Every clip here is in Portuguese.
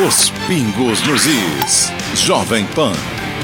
Os pingos nos is. Jovem Pan.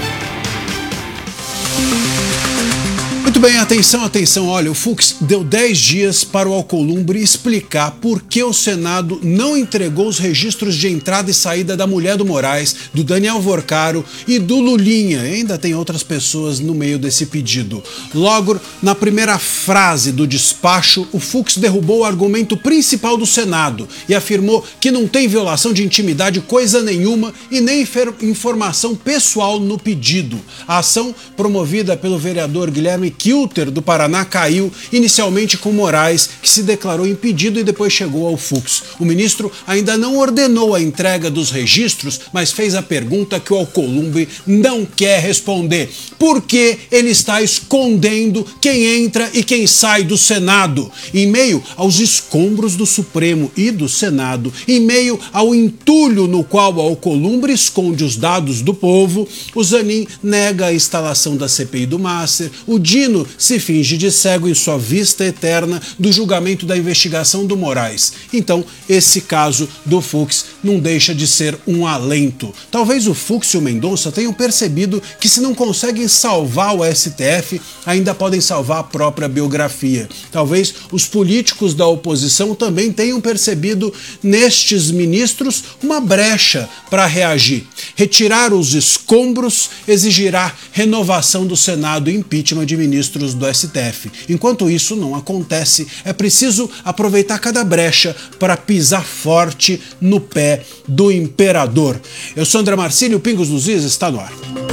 Muito bem, atenção, atenção. Olha, o Fux deu 10 dias para o Alcolumbre explicar por que o Senado não entregou os registros de entrada e saída da mulher do Moraes, do Daniel Vorcaro e do Lulinha. Ainda tem outras pessoas no meio desse pedido. Logo, na primeira frase do despacho, o Fux derrubou o argumento principal do Senado e afirmou que não tem violação de intimidade coisa nenhuma e nem informação pessoal no pedido. A ação, promovida pelo vereador Guilherme Kilter, do Paraná, caiu inicialmente com Moraes, que se declarou impedido e depois chegou ao Fux. O ministro ainda não ordenou a entrega dos registros, mas fez a pergunta que o Alcolumbre não quer responder. Por que ele está escondendo quem entra e quem sai do Senado? Em meio aos escombros do Supremo e do Senado, em meio ao entulho no qual o Alcolumbre esconde os dados do povo, o Zanin nega a instalação da CPI do Master, o Dino se finge de cego em sua vista eterna do julgamento da investigação do Moraes. Então, esse caso do Fux não deixa de ser um alento. Talvez o Fux e o Mendonça tenham percebido que se não conseguem salvar o STF, ainda podem salvar a própria biografia. Talvez os políticos da oposição também tenham percebido nestes ministros uma brecha para reagir. Retirar os escombros exigirá renovação do Senado e impeachment de ministros do STF. Enquanto isso não acontece, é preciso aproveitar cada brecha para pisar forte no pé do imperador. Eu sou André Marcílio, o Pingos nos Is está no ar.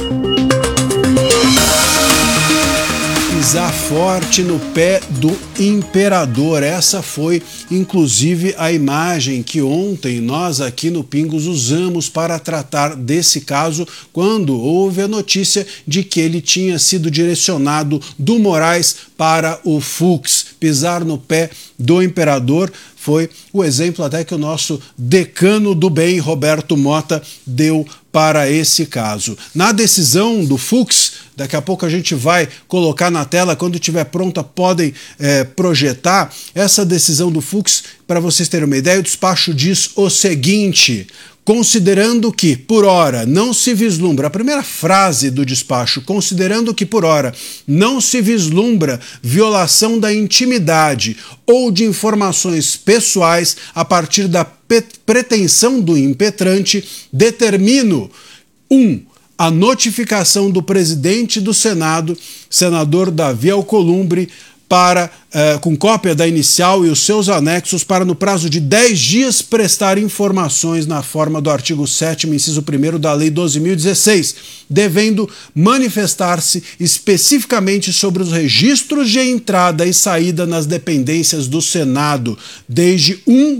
Pisar forte no pé do imperador. Essa foi, inclusive, a imagem que ontem nós aqui no Pingos usamos para tratar desse caso, quando houve a notícia de que ele tinha sido direcionado do Moraes para o Fux. Pisar no pé do imperador foi o exemplo até que o nosso decano do bem, Roberto Mota, deu para esse caso. Na decisão do Fux, daqui a pouco a gente vai colocar na tela, quando estiver pronta podem projetar, essa decisão do Fux, para vocês terem uma ideia, o despacho diz o seguinte: considerando que, por hora, não se vislumbra, a primeira frase do despacho, considerando que, por hora, não se vislumbra violação da intimidade ou de informações pessoais a partir da pretensão do impetrante, determino 1. A notificação do presidente do Senado, senador Davi Alcolumbre, com cópia da inicial e os seus anexos, para no prazo de 10 dias prestar informações na forma do artigo 7º, inciso 1º da Lei 12.016, devendo manifestar-se especificamente sobre os registros de entrada e saída nas dependências do Senado, desde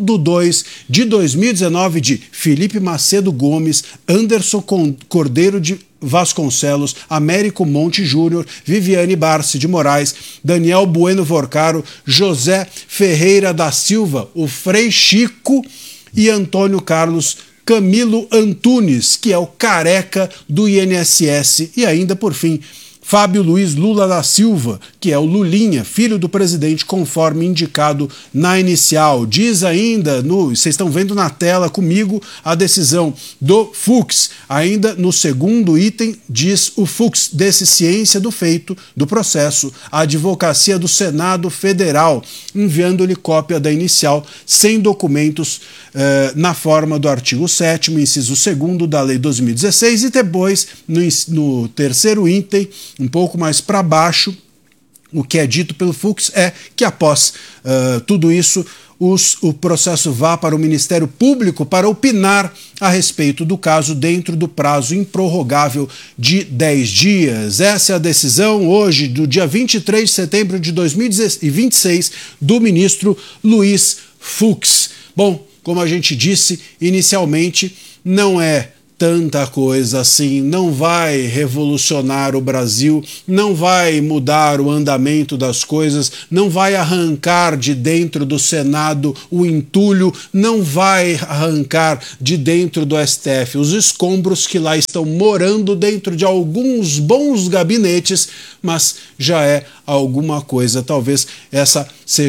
1/2/2019 de Felipe Macedo Gomes, Anderson Cordeiro de Vasconcelos, Américo Monte Júnior, Viviane Barci de Moraes, Daniel Bueno Vorcaro, José Ferreira da Silva, o Frei Chico e Antônio Carlos Camilo Antunes, que é o careca do INSS, e ainda, por fim, Fábio Luiz Lula da Silva, que é o Lulinha, filho do presidente, conforme indicado na inicial. Diz ainda, vocês estão vendo na tela comigo a decisão do Fux. Ainda no segundo item, diz o Fux, desse ciência do feito do processo, a Advocacia do Senado Federal, enviando-lhe cópia da inicial, sem documentos, na forma do artigo 7º, inciso 2º da Lei 2016, e depois, no terceiro item, um pouco mais para baixo, o que é dito pelo Fux é que após tudo isso, o processo vá para o Ministério Público para opinar a respeito do caso dentro do prazo improrrogável de 10 dias. Essa é a decisão hoje, do dia 23 de setembro de 2026, do ministro Luiz Fux. Bom, como a gente disse inicialmente, não é tanta coisa assim, não vai revolucionar o Brasil, não vai mudar o andamento das coisas, não vai arrancar de dentro do Senado o entulho, não vai arrancar de dentro do STF os escombros que lá estão morando dentro de alguns bons gabinetes, mas já é alguma coisa. Talvez essa seja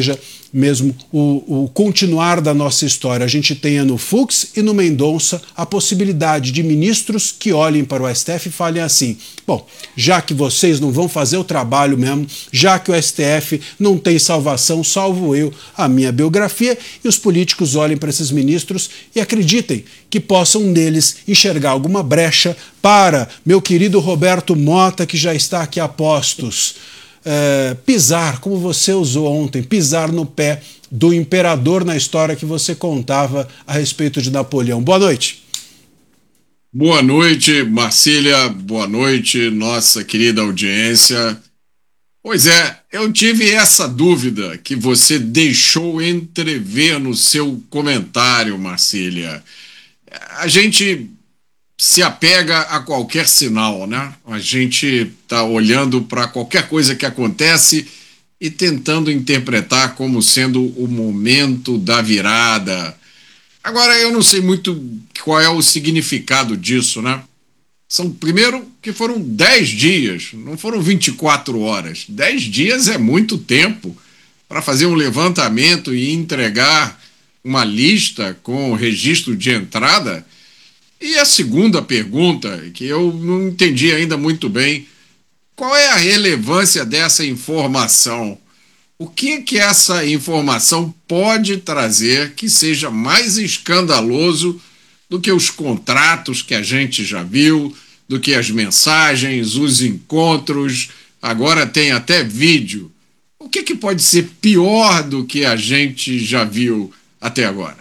mesmo o continuar da nossa história. A gente tenha no Fux e no Mendonça a possibilidade de ministros que olhem para o STF e falem assim: bom, já que vocês não vão fazer o trabalho mesmo, já que o STF não tem salvação, salvo eu, a minha biografia, e os políticos olhem para esses ministros e acreditem que possam neles enxergar alguma brecha para meu querido Roberto Mota, que já está aqui a postos, pisar, como você usou ontem, pisar no pé do imperador na história que você contava a respeito de Napoleão. Boa noite. Boa noite, Marcília. Boa noite, nossa querida audiência. Pois é, eu tive essa dúvida que você deixou entrever no seu comentário, Marcília. A gente se apega a qualquer sinal, né? A gente está olhando para qualquer coisa que acontece e tentando interpretar como sendo o momento da virada. Agora, eu não sei muito qual é o significado disso, né? Primeiro, que foram 10 dias, não foram 24 horas. 10 dias é muito tempo para fazer um levantamento e entregar uma lista com o registro de entrada. E a segunda pergunta, que eu não entendi ainda muito bem, qual é a relevância dessa informação? O que essa informação pode trazer que seja mais escandaloso do que os contratos que a gente já viu, do que as mensagens, os encontros, agora tem até vídeo. O que pode ser pior do que a gente já viu até agora?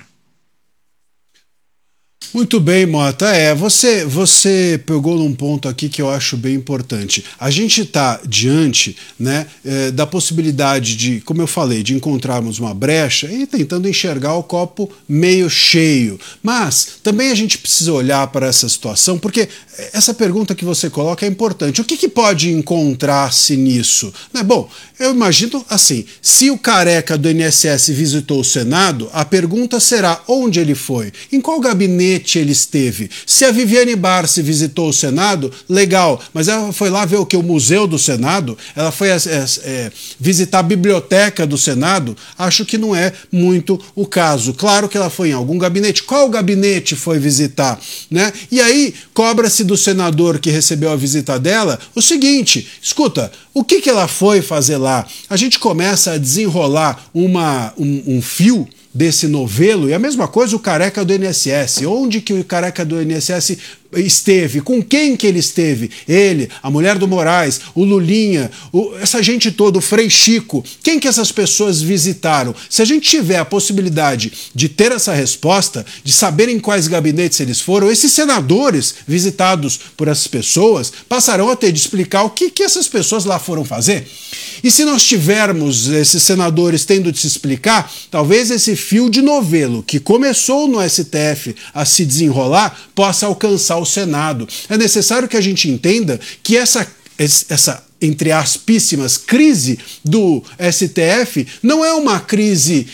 Muito bem, Mota. Você pegou num ponto aqui que eu acho bem importante. A gente está diante, né, da possibilidade de, como eu falei, de encontrarmos uma brecha e tentando enxergar o copo meio cheio. Mas também a gente precisa olhar para essa situação, porque essa pergunta que você coloca é importante. O que pode encontrar-se nisso? Bom, eu imagino assim, se o careca do INSS visitou o Senado, a pergunta será onde ele foi, em qual gabinete ele esteve. Se a Viviane Barsi visitou o Senado, legal, mas ela foi lá ver o que? O Museu do Senado? Ela foi visitar a biblioteca do Senado? Acho que não é muito o caso. Claro que ela foi em algum gabinete. Qual gabinete foi visitar? Né? E aí cobra-se do senador que recebeu a visita dela o seguinte: escuta, o que ela foi fazer lá? A gente começa a desenrolar um fio desse novelo, e a mesma coisa o careca do INSS. Onde que o careca do INSS esteve? Com quem que ele esteve? Ele, a mulher do Moraes, o Lulinha, essa gente toda, o Frei Chico. Quem que essas pessoas visitaram? Se a gente tiver a possibilidade de ter essa resposta, de saber em quais gabinetes eles foram, esses senadores visitados por essas pessoas passarão a ter de explicar o que essas pessoas lá foram fazer. E se nós tivermos esses senadores tendo de se explicar, talvez esse fio de novelo que começou no STF a se desenrolar possa alcançar o Senado. É necessário que a gente entenda que essa entre aspíssimas, crise do STF não é uma crise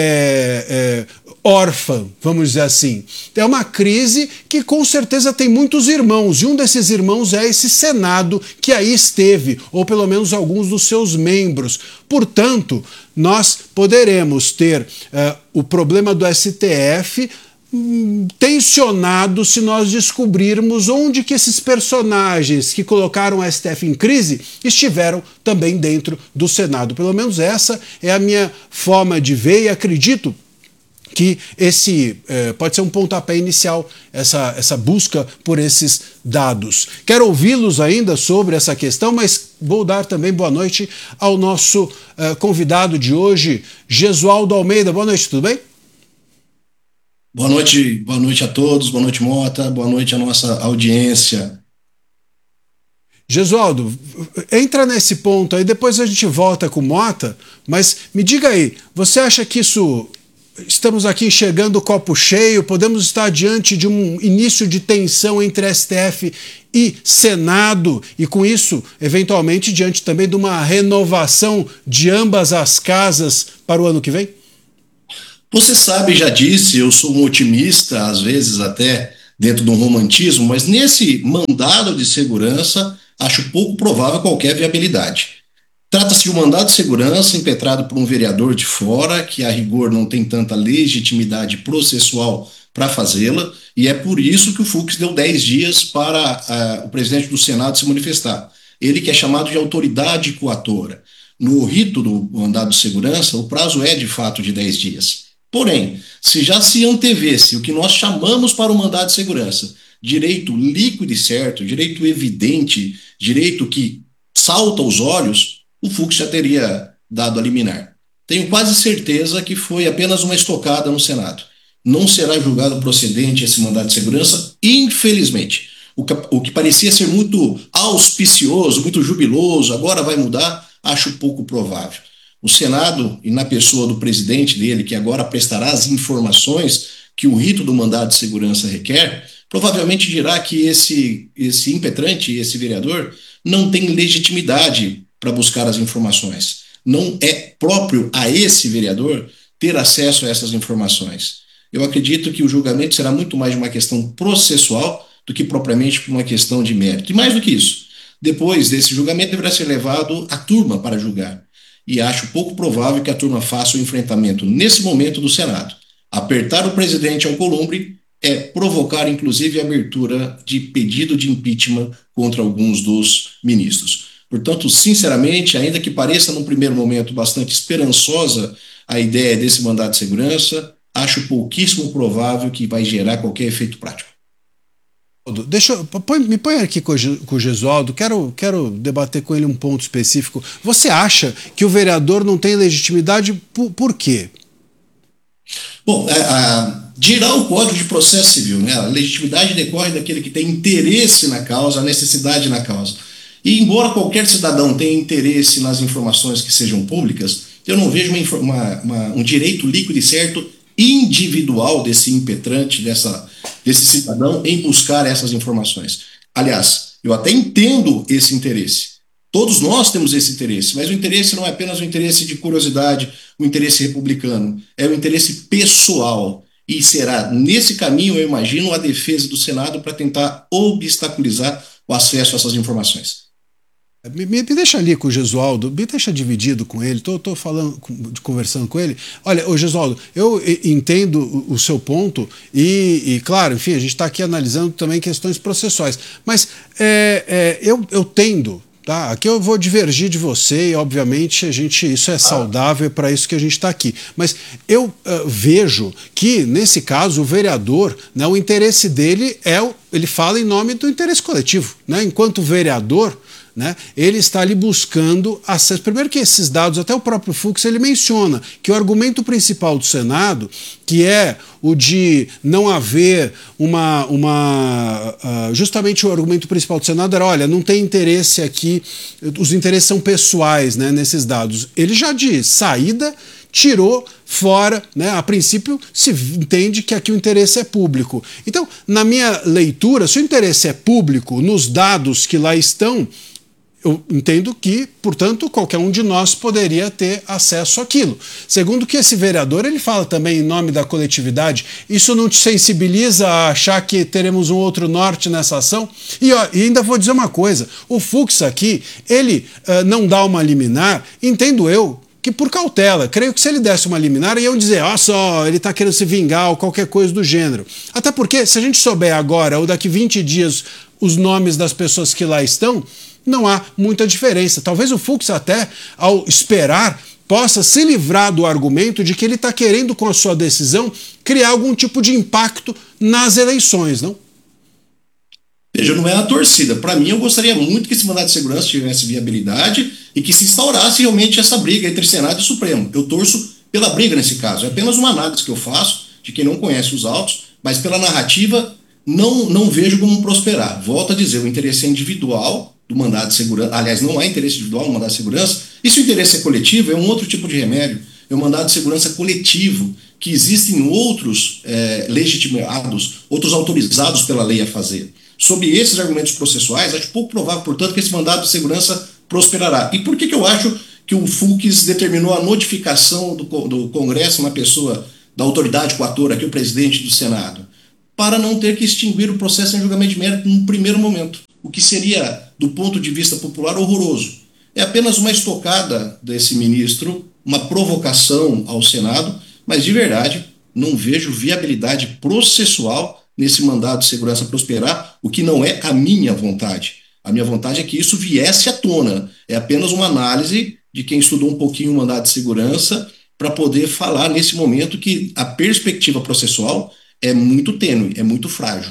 órfã, vamos dizer assim. É uma crise que com certeza tem muitos irmãos, e um desses irmãos é esse Senado que aí esteve, ou pelo menos alguns dos seus membros. Portanto, nós poderemos ter o problema do STF tensionado se nós descobrirmos onde que esses personagens que colocaram o STF em crise estiveram também dentro do Senado. Pelo menos essa é a minha forma de ver, e acredito que esse pode ser um pontapé inicial, essa busca por esses dados. Quero ouvi-los ainda sobre essa questão, mas vou dar também boa noite ao nosso convidado de hoje, Gesualdo Almeida. Boa noite, tudo bem? Boa noite a todos, boa noite, Mota, boa noite à nossa audiência. Gesualdo, entra nesse ponto aí, depois a gente volta com o Mota, mas me diga aí, você acha que estamos aqui enxergando o copo cheio, podemos estar diante de um início de tensão entre STF e Senado, e com isso, eventualmente, diante também de uma renovação de ambas as casas para o ano que vem? Você sabe, já disse, eu sou um otimista, às vezes até dentro de um romantismo, mas nesse mandado de segurança acho pouco provável qualquer viabilidade. Trata-se de um mandado de segurança impetrado por um vereador de fora, que a rigor não tem tanta legitimidade processual para fazê-la, e é por isso que o Fux deu 10 dias para o presidente do Senado se manifestar. Ele que é chamado de autoridade coatora. No rito do mandado de segurança, o prazo é de fato de 10 dias. Porém, se já se antevesse o que nós chamamos para o mandado de segurança, direito líquido e certo, direito evidente, direito que salta aos olhos, o Fux já teria dado a liminar. Tenho quase certeza que foi apenas uma estocada no Senado. Não será julgado procedente esse mandado de segurança, infelizmente. O que parecia ser muito auspicioso, muito jubiloso, agora vai mudar, acho pouco provável. O Senado, e na pessoa do presidente dele, que agora prestará as informações que o rito do mandado de segurança requer, provavelmente dirá que esse impetrante, esse vereador, não tem legitimidade para buscar as informações. Não é próprio a esse vereador ter acesso a essas informações. Eu acredito que o julgamento será muito mais uma questão processual do que propriamente uma questão de mérito. E mais do que isso, depois desse julgamento deverá ser levado a turma para julgar. E acho pouco provável que a turma faça o enfrentamento nesse momento do Senado. Apertar o presidente ao columbre é provocar, inclusive, a abertura de pedido de impeachment contra alguns dos ministros. Portanto, sinceramente, ainda que pareça num primeiro momento bastante esperançosa a ideia desse mandado de segurança, acho pouquíssimo provável que vai gerar qualquer efeito prático. Me põe aqui com o Gesualdo, quero debater com ele um ponto específico. Você acha que o vereador não tem legitimidade por quê? Bom, dirá o Código de Processo Civil, né? A legitimidade decorre daquele que tem interesse na causa, a necessidade na causa. E embora qualquer cidadão tenha interesse nas informações que sejam públicas, eu não vejo um direito líquido e certo individual desse impetrante, desse cidadão em buscar essas informações. Aliás, eu até entendo esse interesse. Todos nós temos esse interesse, mas o interesse não é apenas um interesse de curiosidade, um interesse republicano, é um interesse pessoal. E será nesse caminho, eu imagino, a defesa do Senado para tentar obstaculizar o acesso a essas informações. Me deixa ali com o Gesualdo, me deixa dividido com ele, estou conversando com ele. Olha, ô Gesualdo, eu entendo o seu ponto e claro, enfim, a gente está aqui analisando também questões processuais, mas eu tendo, tá? Aqui eu vou divergir de você e obviamente isso é saudável, é para isso que a gente está aqui. Mas eu vejo que, nesse caso, o vereador, né, o interesse dele ele fala em nome do interesse coletivo, né? Enquanto vereador, né, ele está ali buscando acesso. Primeiro que esses dados, até o próprio Fux, ele menciona que o argumento principal do Senado, que é o de não haver justamente o argumento principal do Senado era, olha, não tem interesse aqui, os interesses são pessoais, né, nesses dados. Ele já de saída tirou fora, né? A princípio se entende que aqui o interesse é público. Então, na minha leitura, se o interesse é público nos dados que lá estão, eu entendo que, portanto, qualquer um de nós poderia ter acesso àquilo. Segundo que esse vereador, ele fala também em nome da coletividade, isso não te sensibiliza a achar que teremos um outro norte nessa ação? E ainda vou dizer uma coisa, o Fux aqui, ele não dá uma liminar, entendo eu, que por cautela. Creio que se ele desse uma liminar, iam dizer, ó só, ele está querendo se vingar ou qualquer coisa do gênero. Até porque, se a gente souber agora ou daqui 20 dias os nomes das pessoas que lá estão, não há muita diferença. Talvez o Fux até, ao esperar, possa se livrar do argumento de que ele está querendo, com a sua decisão, criar algum tipo de impacto nas eleições, não? Veja, não é a torcida. Para mim, eu gostaria muito que esse mandado de segurança tivesse viabilidade e que se instaurasse realmente essa briga entre Senado e Supremo. Eu torço pela briga nesse caso. É apenas uma análise que eu faço, de quem não conhece os autos, mas pela narrativa, não vejo como prosperar. Volto a dizer, o interesse é individual do mandado de segurança, aliás, não há interesse individual no mandado de segurança, e se o interesse é coletivo, é um outro tipo de remédio, é um mandado de segurança coletivo, que existem outros legitimados, outros autorizados pela lei a fazer. Sob esses argumentos processuais, acho pouco provável, portanto, que esse mandado de segurança prosperará. E por que eu acho que o Fux determinou a notificação do Congresso na pessoa da autoridade coatora, aqui o presidente do Senado? Para não ter que extinguir o processo em julgamento de mérito no primeiro momento, o que seria, do ponto de vista popular, horroroso. é apenas uma estocada desse ministro, uma provocação ao Senado, mas de verdade não vejo viabilidade processual nesse mandado de segurança prosperar, o que não é a minha vontade. A minha vontade é que isso viesse à tona. É apenas uma análise de quem estudou um pouquinho o mandado de segurança para poder falar nesse momento que a perspectiva processual é muito tênue, é muito frágil.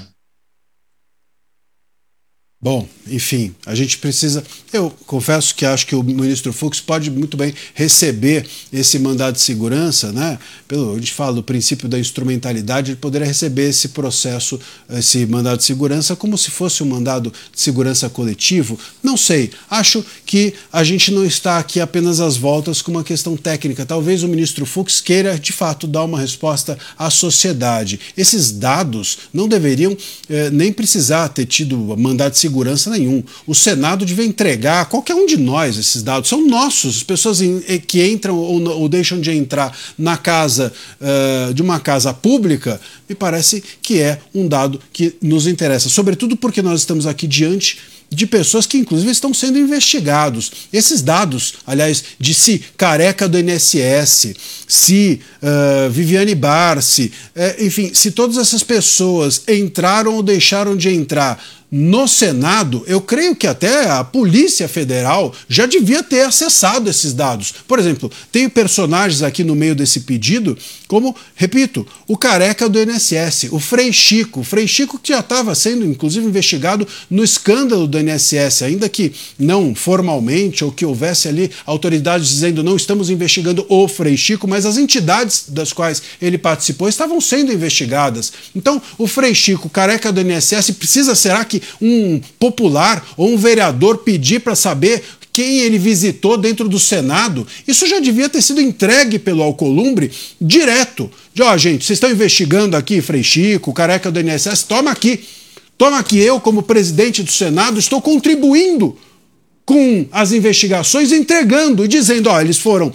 Bom, enfim, a gente precisa... Eu confesso que acho que o ministro Fux pode muito bem receber esse mandado de segurança, né? A gente fala do princípio da instrumentalidade, ele poderia receber esse processo, esse mandado de segurança, como se fosse um mandado de segurança coletivo. Não sei, acho que a gente não está aqui apenas às voltas com uma questão técnica. Talvez o ministro Fux queira, de fato, dar uma resposta à sociedade. Esses dados não deveriam nem precisar ter tido mandado de segurança nenhum. O Senado devia entregar a qualquer um de nós esses dados. São nossos. As pessoas que entram ou deixam de entrar na casa de uma casa pública, me parece que é um dado que nos interessa. Sobretudo porque nós estamos aqui diante de pessoas que, inclusive, estão sendo investigados. Esses dados, aliás, de se Careca do INSS, se Viviane Barsi, enfim, se todas essas pessoas entraram ou deixaram de entrar no Senado, eu creio que até a Polícia Federal já devia ter acessado esses dados. Por exemplo, tem personagens aqui no meio desse pedido, como, repito, o Careca do INSS, o Frei Chico que já estava sendo, inclusive, investigado no escândalo do INSS, ainda que não formalmente, ou que houvesse ali autoridades dizendo não estamos investigando o Frei Chico, mas as entidades das quais ele participou estavam sendo investigadas. Então, o Frei Chico, Careca do INSS, será que um popular ou um vereador pedir para saber quem ele visitou dentro do Senado? Isso já devia ter sido entregue pelo Alcolumbre direto. Gente, vocês estão investigando aqui Frei Chico, Careca do INSS, toma aqui, eu como presidente do Senado estou contribuindo com as investigações, entregando e dizendo, eles foram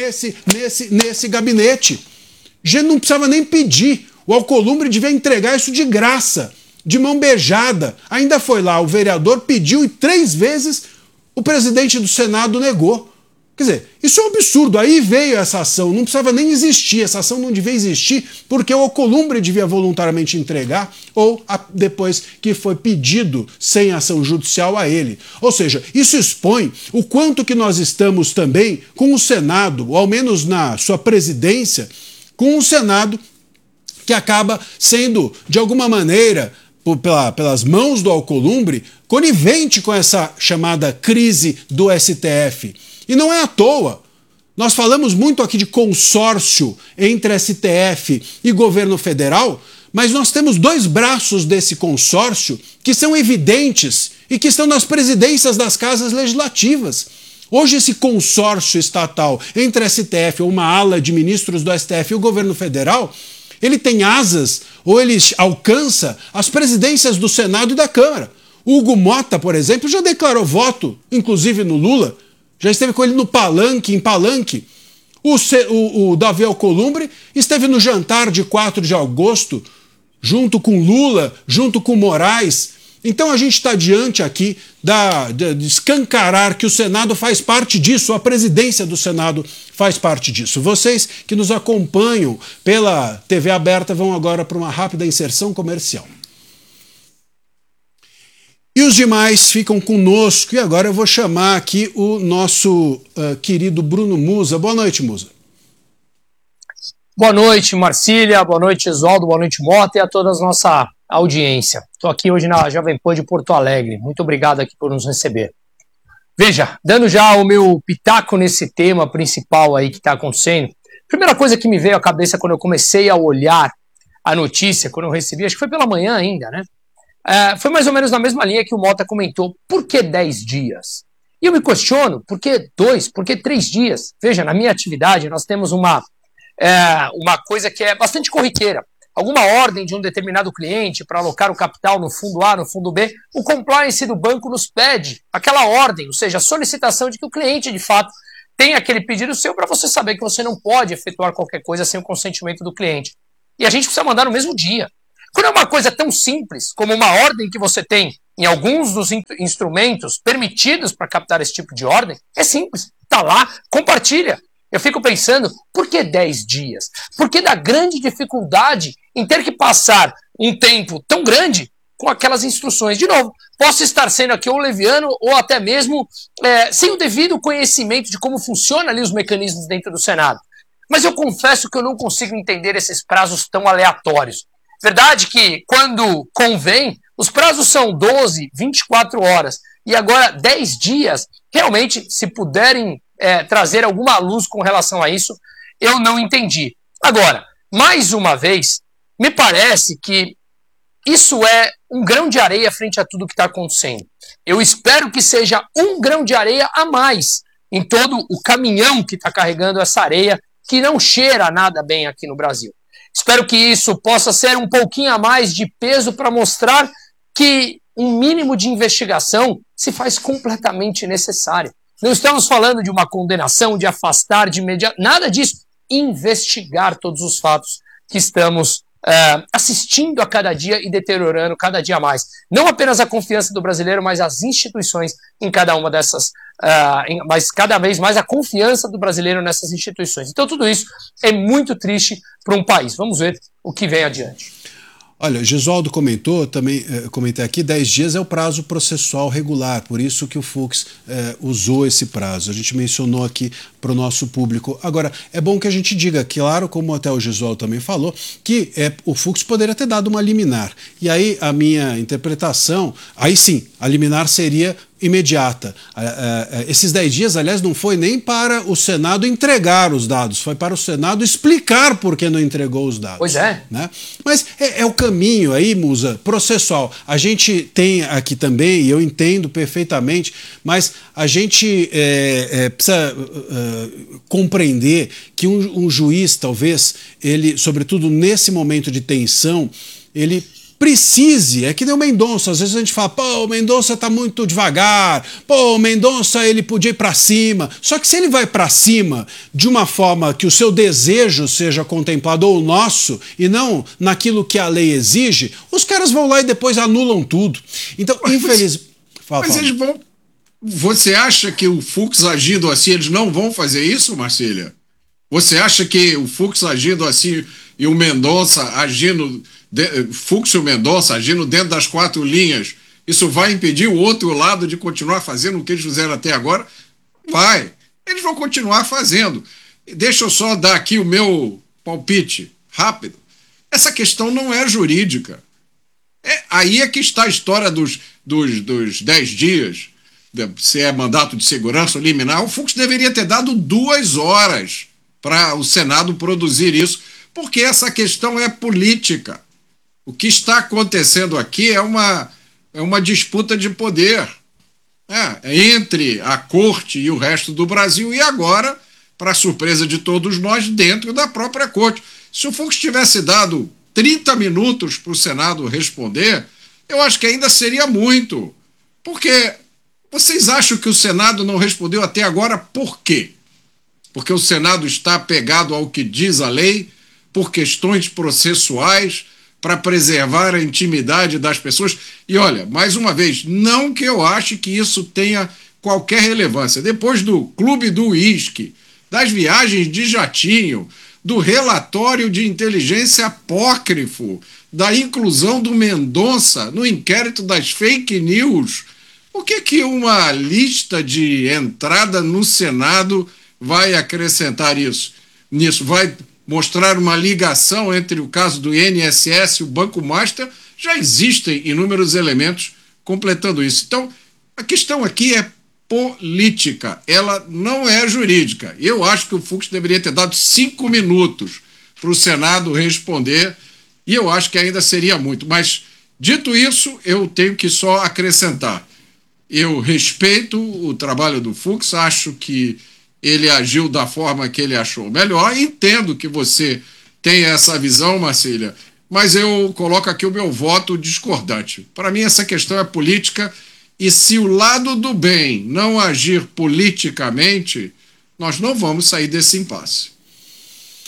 nesse gabinete. Gente, não precisava nem pedir, o Alcolumbre devia entregar isso de graça, de mão beijada. Ainda foi lá, o vereador pediu e 3 vezes o presidente do Senado negou. Quer dizer, isso é um absurdo. Aí veio essa ação, não precisava nem existir, essa ação não devia existir, porque o Alcolumbre devia voluntariamente entregar, ou depois que foi pedido sem ação judicial a ele. Ou seja, isso expõe o quanto que nós estamos também com o Senado, ou ao menos na sua presidência, com o Senado que acaba sendo, de alguma maneira, pelas mãos do Alcolumbre, conivente com essa chamada crise do STF. E não é à toa. Nós falamos muito aqui de consórcio entre STF e governo federal, mas nós temos 2 braços desse consórcio que são evidentes e que estão nas presidências das casas legislativas. Hoje esse consórcio estatal entre STF, ou uma ala de ministros do STF e o governo federal, ele tem asas, ou ele alcança as presidências do Senado e da Câmara. O Hugo Mota, por exemplo, já declarou voto, inclusive no Lula, já esteve com ele no Palanque, em Palanque. O Davi Alcolumbre esteve no jantar de 4 de agosto, junto com Lula, junto com Moraes. Então a gente está diante aqui de escancarar que o Senado faz parte disso, a presidência do Senado faz parte disso. Vocês que nos acompanham pela TV aberta vão agora para uma rápida inserção comercial. E os demais ficam conosco. E agora eu vou chamar aqui o nosso querido Bruno Musa. Boa noite, Musa. Boa noite, Marcília. Boa noite, Oswaldo. Boa noite, Mota, e a toda a nossa audiência. Estou aqui hoje na Jovem Pan de Porto Alegre. Muito obrigado aqui por nos receber. Veja, dando já o meu pitaco nesse tema principal aí que está acontecendo, primeira coisa que me veio à cabeça quando eu comecei a olhar a notícia, quando eu recebi, acho que foi pela manhã ainda, né? Foi mais ou menos na mesma linha que o Mota comentou. Por que 10 dias? E eu me questiono, por que 2? Por que 3 dias? Veja, na minha atividade nós temos uma coisa que é bastante corriqueira. Alguma ordem de um determinado cliente para alocar o capital no fundo A, no fundo B, o compliance do banco nos pede aquela ordem, ou seja, a solicitação de que o cliente, de fato, tenha aquele pedido seu para você saber que você não pode efetuar qualquer coisa sem o consentimento do cliente. E a gente precisa mandar no mesmo dia. Quando é uma coisa tão simples como uma ordem que você tem em alguns dos instrumentos permitidos para captar esse tipo de ordem, é simples, está lá, compartilha. Eu fico pensando, por que 10 dias? Por que da grande dificuldade em ter que passar um tempo tão grande com aquelas instruções? De novo, posso estar sendo aqui ou leviano ou até mesmo sem o devido conhecimento de como funcionam ali os mecanismos dentro do Senado. Mas eu confesso que eu não consigo entender esses prazos tão aleatórios. Verdade que quando convém, os prazos são 12, 24 horas e agora 10 dias, realmente, se puderem trazer alguma luz com relação a isso, eu não entendi. Agora, mais uma vez, me parece que isso é um grão de areia frente a tudo que está acontecendo. Eu espero que seja um grão de areia a mais em todo o caminhão que está carregando essa areia, que não cheira nada bem aqui no Brasil. Espero que isso possa ser um pouquinho a mais de peso para mostrar que um mínimo de investigação se faz completamente necessário. Não estamos falando de uma condenação, de afastar, de imediato, nada disso. Investigar todos os fatos que estamos assistindo a cada dia e deteriorando cada dia mais. Não apenas a confiança do brasileiro, mas as instituições em cada uma dessas, mas cada vez mais a confiança do brasileiro nessas instituições. Então tudo isso é muito triste para um país. Vamos ver o que vem adiante. Olha, Gesualdo comentou, também comentei aqui, 10 dias é o prazo processual regular, por isso que o Fux usou esse prazo. A gente mencionou aqui para o nosso público. Agora, é bom que a gente diga, claro, como até o Gesualdo também falou, que o Fux poderia ter dado uma liminar. E aí a minha interpretação, aí sim, a liminar seria imediata. Esses 10 dias, aliás, não foi nem para o Senado entregar os dados, foi para o Senado explicar por que não entregou os dados. Pois é. Né? Mas é o caminho aí, Musa, processual. A gente tem aqui também, e eu entendo perfeitamente, mas a gente precisa compreender que um juiz, talvez, ele, sobretudo nesse momento de tensão, ele precise, é que nem o Mendonça, às vezes a gente fala, pô, o Mendonça tá muito devagar, pô, o Mendonça ele podia ir para cima, só que se ele vai para cima de uma forma que o seu desejo seja contemplado ou o nosso, e não naquilo que a lei exige, os caras vão lá e depois anulam tudo. Então, infelizmente... Mas eles vão... Você acha que o Fux agindo assim, eles não vão fazer isso, Marcília? Você acha que o Fux agindo assim e o Mendonça agindo... Fux e o Mendonça agindo dentro das 4 linhas, isso vai impedir o outro lado de continuar fazendo o que eles fizeram até agora? Vai. Eles vão continuar fazendo. Deixa eu só dar aqui o meu palpite rápido. Essa questão não é jurídica. Aí é que está a história dos 10 dias, se é mandato de segurança ou liminar. O Fux deveria ter dado 2 horas para o Senado produzir isso, porque essa questão é política. O que está acontecendo aqui é uma disputa de poder entre a corte e o resto do Brasil, e agora, para surpresa de todos nós, dentro da própria corte. Se o Fux tivesse dado 30 minutos para o Senado responder, eu acho que ainda seria muito. Porque vocês acham que o Senado não respondeu até agora por quê? Porque o Senado está apegado ao que diz a lei, por questões processuais, para preservar a intimidade das pessoas. E olha, mais uma vez, não que eu ache que isso tenha qualquer relevância. Depois do Clube do Uísque, das viagens de jatinho, do relatório de inteligência apócrifo, da inclusão do Mendonça no inquérito das fake news, o que uma lista de entrada no Senado vai acrescentar nisso? Vai mostrar uma ligação entre o caso do INSS e o Banco Master? Já existem inúmeros elementos completando isso. Então, a questão aqui é política, ela não é jurídica. Eu acho que o Fux deveria ter dado 5 minutos para o Senado responder, e eu acho que ainda seria muito. Mas, dito isso, eu tenho que só acrescentar. Eu respeito o trabalho do Fux, acho que ele agiu da forma que ele achou melhor. Entendo que você tem essa visão, Marcília, mas eu coloco aqui o meu voto discordante. Para mim, essa questão é política, e se o lado do bem não agir politicamente, nós não vamos sair desse impasse.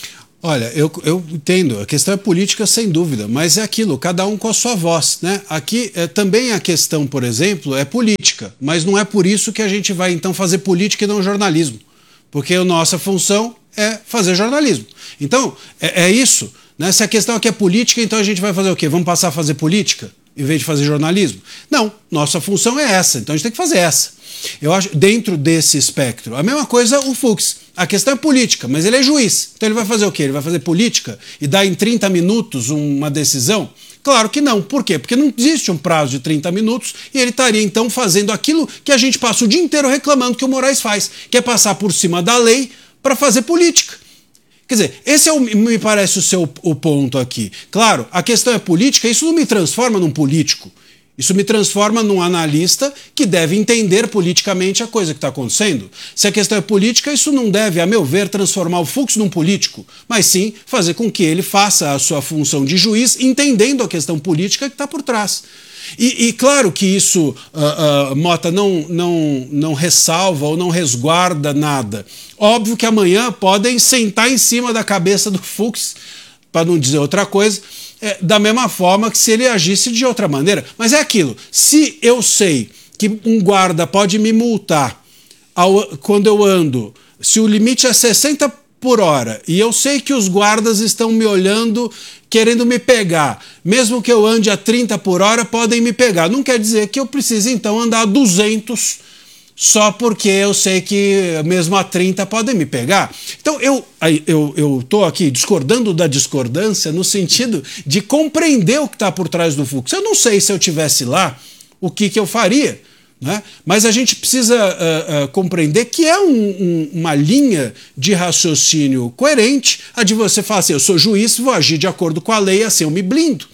Olha, eu entendo, a questão é política sem dúvida, mas é aquilo, cada um com a sua voz, né? Aqui também a questão, por exemplo, é política, mas não é por isso que a gente vai então fazer política e não jornalismo, porque a nossa função é fazer jornalismo. Então, é isso, né? Se a questão aqui é política, então a gente vai fazer o quê? Vamos passar a fazer política em vez de fazer jornalismo? Não, nossa função é essa, então a gente tem que fazer essa. Eu acho, dentro desse espectro, a mesma coisa o Fux. A questão é política, mas ele é juiz. Então ele vai fazer o quê? Ele vai fazer política e dar em 30 minutos uma decisão? Claro que não. Por quê? Porque não existe um prazo de 30 minutos e ele estaria então fazendo aquilo que a gente passa o dia inteiro reclamando que o Moraes faz, que é passar por cima da lei para fazer política. Quer dizer, esse me parece o ponto aqui. Claro, a questão é política, isso não me transforma num político. Isso me transforma num analista que deve entender politicamente a coisa que está acontecendo. Se a questão é política, isso não deve, a meu ver, transformar o Fux num político, mas sim fazer com que ele faça a sua função de juiz, entendendo a questão política que está por trás. E claro que isso, Mota, não ressalva ou não resguarda nada. Óbvio que amanhã podem sentar em cima da cabeça do Fux, para não dizer outra coisa, da mesma forma que se ele agisse de outra maneira. Mas é aquilo, se eu sei que um guarda pode me multar quando eu ando, se o limite é 60 por hora e eu sei que os guardas estão me olhando, querendo me pegar, mesmo que eu ande a 30 por hora, podem me pegar. Não quer dizer que eu precise então andar a 200 só porque eu sei que mesmo a 30 podem me pegar. Então eu estou aqui discordando da discordância no sentido de compreender o que está por trás do Fux. Eu não sei se eu estivesse lá o que eu faria, né? Mas a gente precisa compreender que é uma linha de raciocínio coerente a de você falar assim, eu sou juiz, vou agir de acordo com a lei, assim eu me blindo.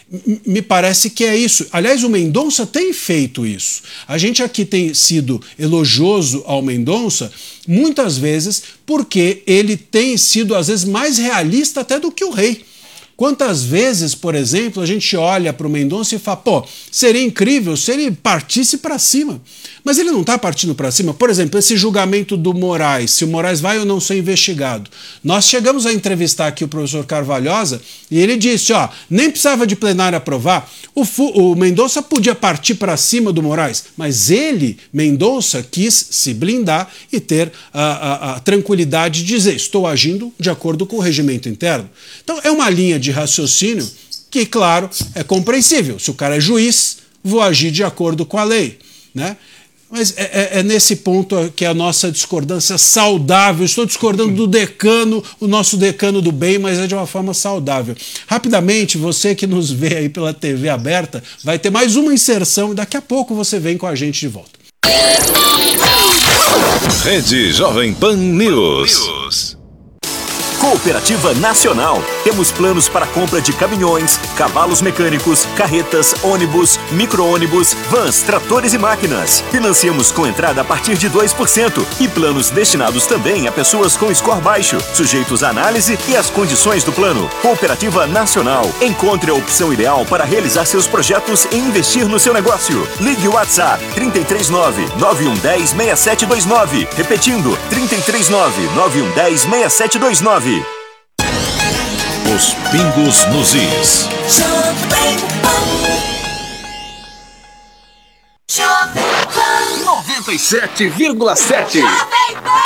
Me parece que é isso. Aliás, o Mendonça tem feito isso. A gente aqui tem sido elogioso ao Mendonça muitas vezes porque ele tem sido, às vezes, mais realista até do que o rei. Quantas vezes, por exemplo, a gente olha para o Mendonça e fala, pô, seria incrível se ele partisse para cima. Mas ele não está partindo para cima. Por exemplo, esse julgamento do Moraes, se o Moraes vai ou não ser investigado. Nós chegamos a entrevistar aqui o professor Carvalhosa e ele disse, ó, nem precisava de plenário aprovar. O Mendonça podia partir para cima do Moraes, mas ele, Mendonça, quis se blindar e ter a tranquilidade de dizer, estou agindo de acordo com o regimento interno. Então é uma linha de raciocínio que, claro, é compreensível. Se o cara é juiz, vou agir de acordo com a lei, né? Mas é nesse ponto que é a nossa discordância saudável. Estou discordando do decano, o nosso decano do bem, mas é de uma forma saudável. Rapidamente, você que nos vê aí pela TV aberta, vai ter mais uma inserção e daqui a pouco você vem com a gente de volta. Rede Jovem Pan News. Cooperativa Nacional. Temos planos para compra de caminhões, cavalos mecânicos, carretas, ônibus, micro-ônibus, vans, tratores e máquinas. Financiamos com entrada a partir de 2% e planos destinados também a pessoas com score baixo, sujeitos à análise e às condições do plano. Cooperativa Nacional. Encontre a opção ideal para realizar seus projetos e investir no seu negócio. Ligue o WhatsApp 339-9110-6729. Repetindo, 339-9110-6729. Os pingos nos is. 97,7.